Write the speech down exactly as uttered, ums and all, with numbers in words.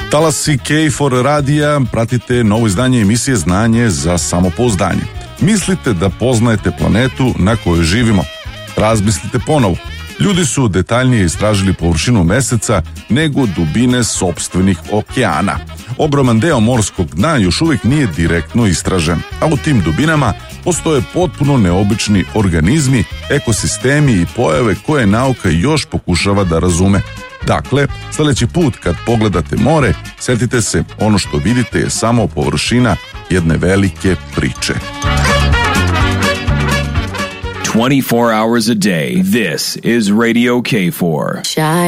Talasi K četiri radija, pratite novo izdanje emisije Znanje za samopouzdanje. Mislite da poznajete planetu na kojoj živimo? Razmislite ponovo. Ljudi su detaljnije istražili površinu meseca nego dubine sopstvenih okeana. Ogroman deo morskog dna još uvijek nije direktno istražen, a u tim dubinama postoje potpuno neobični organizmi, ekosistemi i pojave koje nauka još pokušava da razume. Dakle, sljedeći put kad pogledate more, sjetite se, ono što vidite je samo površina jedne velike priče. twenty-four hours a day, this is Radio K four.